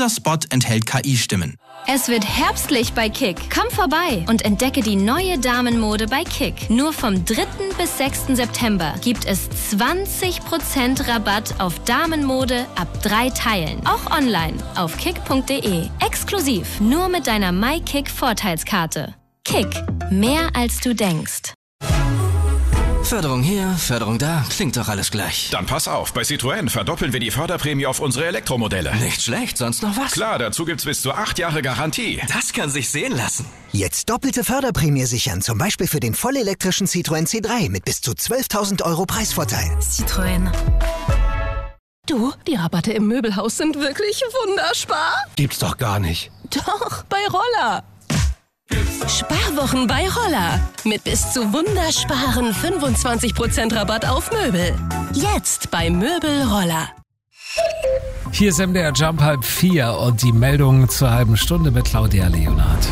Dieser Spot enthält KI-Stimmen. Es wird herbstlich bei Kick. Komm vorbei und entdecke die neue Damenmode bei Kick. Nur vom 3. bis 6. September gibt es 20% Rabatt auf Damenmode ab 3 Teilen. Auch online auf kick.de. Exklusiv nur mit deiner MyKick-Vorteilskarte. Kick. Mehr als du denkst. Förderung hier, Förderung da, klingt doch alles gleich. Dann pass auf, bei Citroën verdoppeln wir die Förderprämie auf unsere Elektromodelle. Nicht schlecht, sonst noch was? Klar, dazu gibt's bis zu 8 Jahre Garantie. Das kann sich sehen lassen. Jetzt doppelte Förderprämie sichern, zum Beispiel für den vollelektrischen Citroën C3 mit bis zu 12.000 € Preisvorteil. Citroën. Du, die Rabatte im Möbelhaus sind wirklich wunderspar. Gibt's doch gar nicht. Doch, bei Roller. Sparwochen bei Roller. Mit bis zu wundersparen 25% Rabatt auf Möbel. Jetzt bei Möbel Roller. Hier ist MDR Jump 3:30 und die Meldung zur halben Stunde mit Claudia Leonhardt.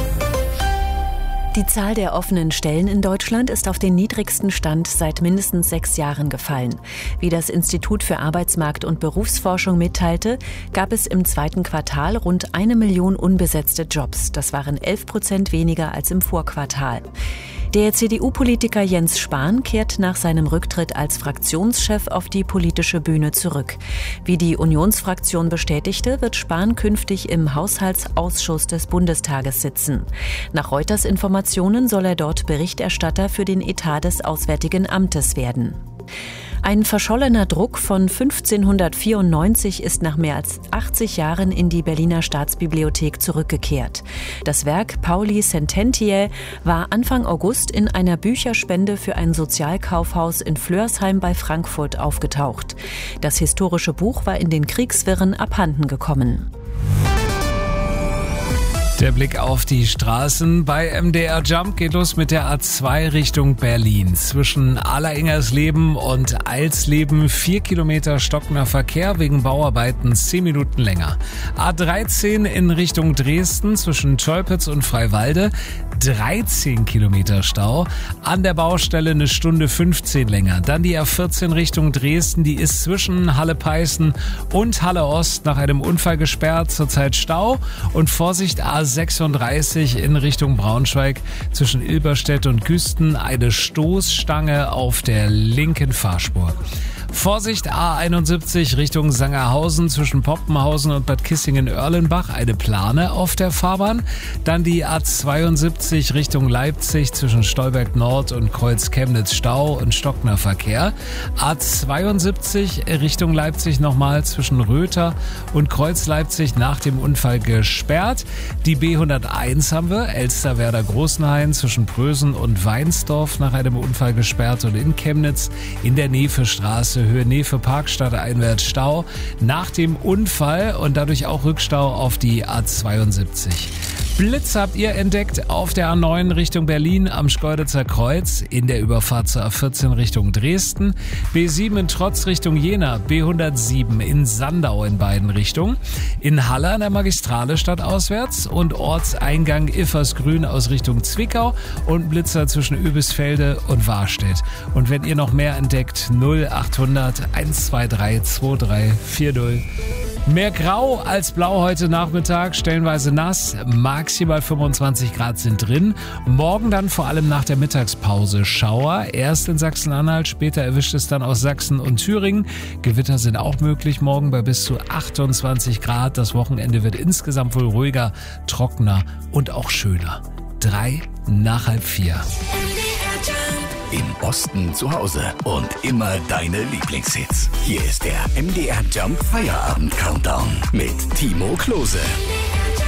Die Zahl der offenen Stellen in Deutschland ist auf den niedrigsten Stand seit mindestens 6 Jahren gefallen. Wie das Institut für Arbeitsmarkt- und Berufsforschung mitteilte, gab es im 2. Quartal rund 1 Million unbesetzte Jobs. Das waren 11% weniger als im Vorquartal. Der CDU-Politiker Jens Spahn kehrt nach seinem Rücktritt als Fraktionschef auf die politische Bühne zurück. Wie die Unionsfraktion bestätigte, wird Spahn künftig im Haushaltsausschuss des Bundestages sitzen. Nach Reuters Informationen soll er dort Berichterstatter für den Etat des Auswärtigen Amtes werden. Ein verschollener Druck von 1594 ist nach mehr als 80 Jahren in die Berliner Staatsbibliothek zurückgekehrt. Das Werk Pauli Sententiae war Anfang August in einer Bücherspende für ein Sozialkaufhaus in Flörsheim bei Frankfurt aufgetaucht. Das historische Buch war in den Kriegswirren abhanden gekommen. Der Blick auf die Straßen bei MDR Jump geht los mit der A2 Richtung Berlin. Zwischen Alleringers-Leben und Eilsleben 4 Kilometer stockender Verkehr, wegen Bauarbeiten 10 Minuten länger. A13 in Richtung Dresden zwischen Tölpitz und Freiwalde 13 Kilometer Stau. An der Baustelle 1 Stunde 15 länger. Dann die A14 Richtung Dresden, die ist zwischen Halle-Peißen und Halle Ost nach einem Unfall gesperrt, zurzeit Stau. Und Vorsicht, A36 in Richtung Braunschweig zwischen Ilberstedt und Güsten, eine Stoßstange auf der linken Fahrspur. Vorsicht, A71 Richtung Sangerhausen zwischen Poppenhausen und Bad Kissingen-Oerlenbach, eine Plane auf der Fahrbahn. Dann die A72 Richtung Leipzig zwischen Stolberg Nord und Kreuz Chemnitz, Stau und stockender Verkehr. A72 Richtung Leipzig nochmal zwischen Röther und Kreuz Leipzig nach dem Unfall gesperrt. Die B101 haben wir, Elsterwerda-Großenhain zwischen Prösen und Weinsdorf nach einem Unfall gesperrt und in Chemnitz in der Nefestraße Höhe Nefe-Parkstadt einwärts Stau nach dem Unfall und dadurch auch Rückstau auf die A72. Blitz habt ihr entdeckt auf der A9 Richtung Berlin am Schkeuditzer Kreuz, in der Überfahrt zur A14 Richtung Dresden, B7 in Trotz Richtung Jena, B107 in Sandau in beiden Richtungen, in Halle an der Magistrale stadtauswärts und Ortseingang Iffersgrün aus Richtung Zwickau und Blitzer zwischen Öbisfelde und Warstedt. Und wenn ihr noch mehr entdeckt, 0800 123 2340. Mehr Grau als Blau heute Nachmittag, stellenweise nass, maximal 25 Grad sind drin. Morgen dann vor allem nach der Mittagspause Schauer, erst in Sachsen-Anhalt, später erwischt es dann aus Sachsen und Thüringen. Gewitter sind auch möglich morgen bei bis zu 28 Grad. Das Wochenende wird insgesamt wohl ruhiger, trockener und auch schöner. 3 nach halb 4. Im Osten zu Hause und immer deine Lieblingshits. Hier ist der MDR Jump Feierabend Countdown mit Timo Klose.